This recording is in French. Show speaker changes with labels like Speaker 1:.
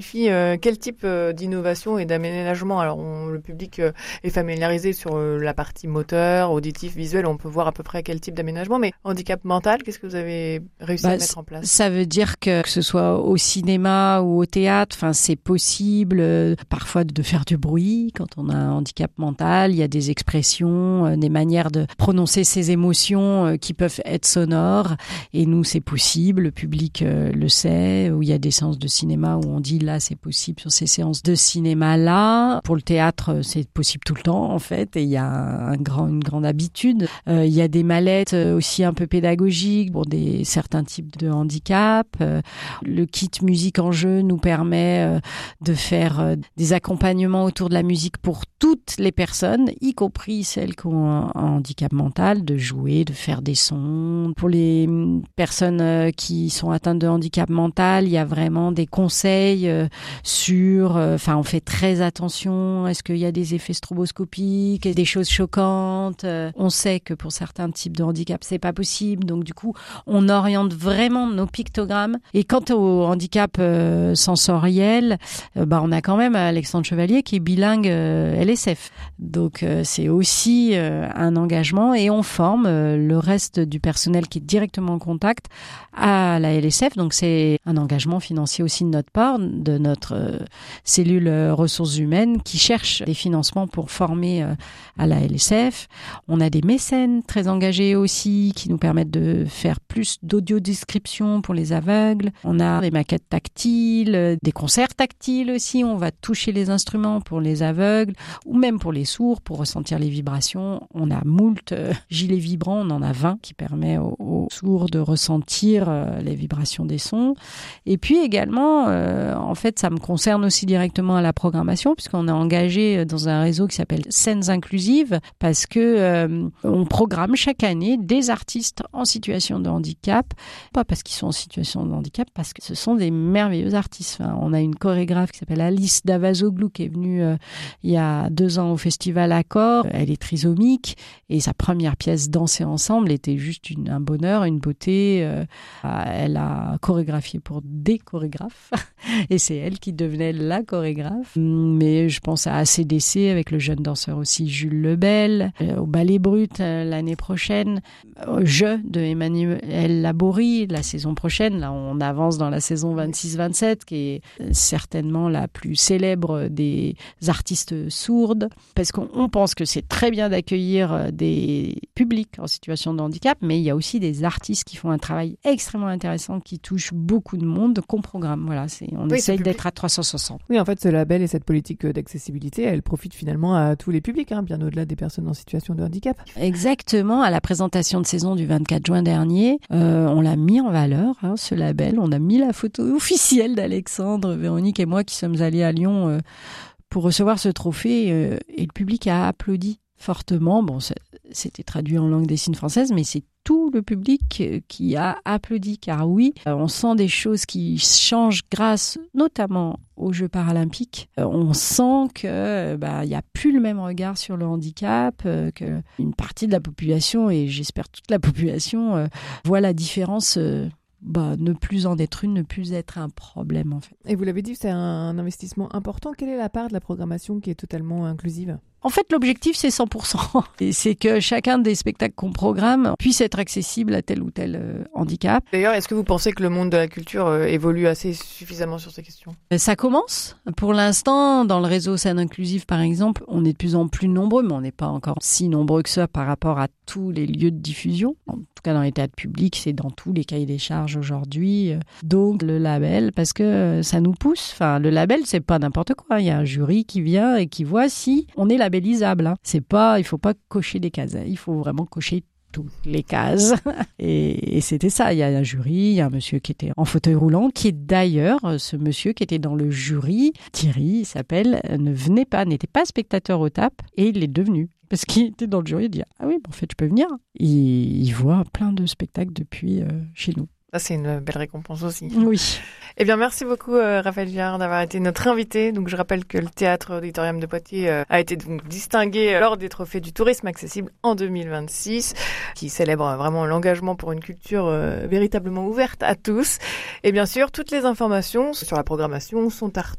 Speaker 1: Quel type d'innovation et d'aménagement? Alors, le public est familiarisé sur la partie moteur, auditif, visuel. On peut voir à peu près quel type d'aménagement. Mais handicap mental, qu'est-ce que vous avez réussi à mettre en place?
Speaker 2: Ça veut dire que ce soit au cinéma ou au théâtre, c'est possible parfois de faire du bruit quand on a un handicap mental. Il y a des expressions, des manières de prononcer ses émotions qui peuvent être sonores. Et nous, c'est possible. Le public le sait. Où il y a des séances de cinéma où on dit là, c'est possible sur ces séances de cinéma-là. Pour le théâtre, c'est possible tout le temps, en fait, et il y a une grande habitude. Il y a des mallettes aussi un peu pédagogiques pour certains types de handicap. Le kit musique en jeu nous permet de faire des accompagnements autour de la musique pour toutes les personnes, y compris celles qui ont un handicap mental, de jouer, de faire des sons. Pour les personnes qui sont atteintes de handicap mental, il y a vraiment des conseils on fait très attention. Est-ce qu'il y a des effets stroboscopiques, des choses choquantes? On sait que pour certains types de handicap, c'est pas possible. Donc, du coup, on oriente vraiment nos pictogrammes. Et quant au handicap sensoriel, on a quand même Alexandre Chevalier qui est bilingue LSF. Donc, c'est aussi un engagement et on forme le reste du personnel qui est directement en contact à la LSF. Donc, c'est un engagement financier aussi de notre part, de notre cellule ressources humaines qui cherche des financements pour former à la LSF. On a des mécènes très engagés aussi qui nous permettent de faire plus d'audiodescription pour les aveugles. On a des maquettes tactiles, des concerts tactiles aussi. On va toucher les instruments pour les aveugles ou même pour les sourds pour ressentir les vibrations. On a moult gilets vibrants, on en a 20 qui permet aux sourds de ressentir les vibrations des sons. Et puis également, en fait, ça me concerne aussi directement à la programmation puisqu'on est engagé dans un réseau qui s'appelle Scènes Inclusives parce que on programme chaque année des artistes en situation de handicap, pas parce qu'ils sont en situation de handicap, parce que ce sont des merveilleux artistes. On a une chorégraphe qui s'appelle Alice Davazoglou qui est venue il y a 2 ans au festival Accord. Elle est trisomique et sa première pièce Danser ensemble était juste un bonheur, une beauté. Elle a chorégraphié pour des chorégraphes et c'est elle qui devenait la chorégraphe. Mais je pense à ACDC avec le jeune danseur aussi Jules Lebel, au Ballet Brut l'année prochaine, Je de Emmanuel Laborie la saison prochaine. Là, on avance dans la saison 26-27 qui est certainement la plus célèbre des artistes sourdes parce qu'on pense que c'est très bien d'accueillir des publics en situation de handicap, mais il y a aussi des artistes qui font un travail extrêmement intéressant qui touche beaucoup de monde qu'on programme. Voilà, on essaye d'être à 360.
Speaker 1: Oui, en fait, ce label et cette politique d'accessibilité, elle profite finalement à tous les publics, bien au-delà des personnes en situation de handicap.
Speaker 2: Exactement. À la présentation de saison du 24 juin dernier, on l'a mis en valeur, ce label. On a mis la photo officielle d'Alexandre, Véronique et moi qui sommes allés à Lyon pour recevoir ce trophée et le public a applaudi fortement. Bon, c'était traduit en langue des signes française, mais c'est tout le public qui a applaudi, car oui, on sent des choses qui changent grâce notamment aux Jeux paralympiques. On sent que il y a plus le même regard sur le handicap, que une partie de la population, et j'espère toute la population, voit la différence. Ne plus en être une, ne plus être un problème en fait.
Speaker 1: Et vous l'avez dit, c'est un investissement important. Quelle est la part de la programmation qui est totalement inclusive ?
Speaker 2: En fait, l'objectif, c'est 100%. Et c'est que chacun des spectacles qu'on programme puisse être accessible à tel ou tel handicap.
Speaker 1: D'ailleurs, est-ce que vous pensez que le monde de la culture évolue assez suffisamment sur ces questions ?
Speaker 2: Ça commence. Pour l'instant, dans le réseau Scènes Inclusives, par exemple, on est de plus en plus nombreux, mais on n'est pas encore si nombreux que ça par rapport à tous les lieux de diffusion. En tout cas, dans les théâtres publics, c'est dans tous les cahiers des charges aujourd'hui. Donc, le label, parce que ça nous pousse. Le label, c'est pas n'importe quoi. Il y a un jury qui vient et qui voit si on est labellisable. C'est pas, il faut pas cocher des cases. Il faut vraiment cocher toutes les cases. Et c'était ça. Il y a un jury, il y a un monsieur qui était en fauteuil roulant, qui est d'ailleurs, ce monsieur qui était dans le jury, Thierry, il s'appelle, n'était pas spectateur au TAP, et il l'est devenu. Parce qu'il était dans le jury, il dit « Ah oui, en fait, je peux venir ». Il voit plein de spectacles depuis chez nous.
Speaker 1: Ça, c'est une belle récompense aussi.
Speaker 2: Oui.
Speaker 1: Eh bien, merci beaucoup, Raphaël Viard, d'avoir été notre invité. Donc, je rappelle que le Théâtre Auditorium de Poitiers a été donc distingué lors des Trophées du tourisme accessible en 2026, qui célèbre vraiment l'engagement pour une culture véritablement ouverte à tous. Et bien sûr, toutes les informations sur la programmation sont à retrouver